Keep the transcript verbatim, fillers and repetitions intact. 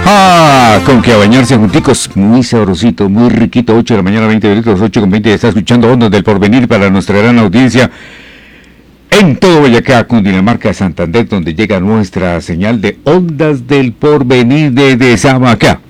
Ah, con que a bañarse junticos, muy sabrosito, muy riquito, ocho de la mañana, veinte minutos, ocho con veinte, está escuchando Ondas del Porvenir para nuestra gran audiencia en todo Boyacá, Cundinamarca, Santander, donde llega nuestra señal de Ondas del Porvenir desde Samacá.